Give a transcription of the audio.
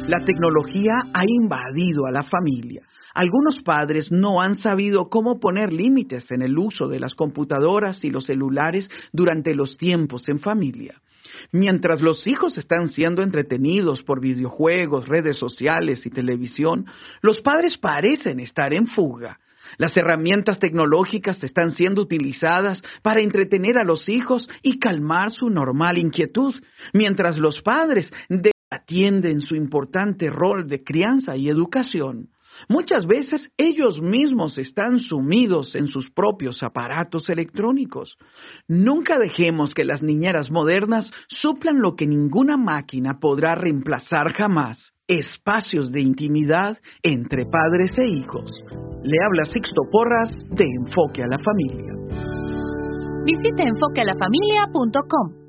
La tecnología ha invadido a la familia. Algunos padres no han sabido cómo poner límites en el uso de las computadoras y los celulares durante los tiempos en familia. Mientras los hijos están siendo entretenidos por videojuegos, redes sociales y televisión, los padres parecen estar en fuga. Las herramientas tecnológicas están siendo utilizadas para entretener a los hijos y calmar su normal inquietud, mientras los padres atienden su importante rol de crianza y educación. Muchas veces ellos mismos están sumidos en sus propios aparatos electrónicos. Nunca dejemos que las niñeras modernas suplan lo que ninguna máquina podrá reemplazar jamás: espacios de intimidad entre padres e hijos. Le habla Sixto Porras de Enfoque a la Familia. Visite enfoquealafamilia.com.